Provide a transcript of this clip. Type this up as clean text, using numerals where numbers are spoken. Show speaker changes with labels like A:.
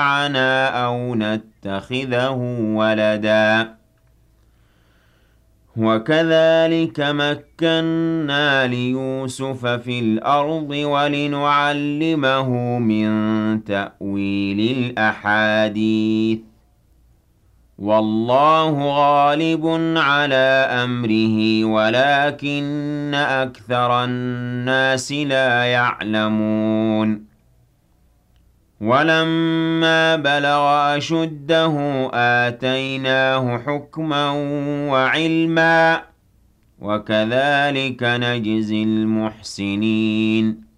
A: معنا أو نتخذه ولدا وكذلك مكنا ليوسف في الأرض ولنعلمه من تأويل الأحاديث والله غالب على أمره ولكن أكثر الناس لا يعلمون ولما بلغ أشده آتيناه حكما وعلما وكذلك نجزي المحسنين